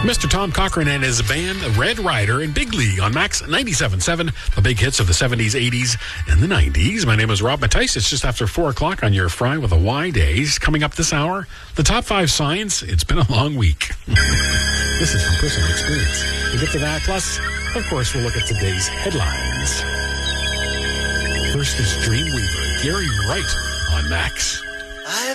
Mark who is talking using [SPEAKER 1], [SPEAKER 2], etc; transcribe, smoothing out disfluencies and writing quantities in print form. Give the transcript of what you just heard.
[SPEAKER 1] Mr. Tom Cochran and his band, Red Rider and Big League on Max 97.7, the big hits of the 70s, 80s, and the 90s. My name is Rob Mattice. It's just after 4 o'clock on your Fry with a Y days. Coming up this hour, the top 5 signs it's been a long week. This is from personal experience. We'll get to that. Plus, of course, we'll look at today's headlines. First is Dreamweaver, Gary Wright on Max.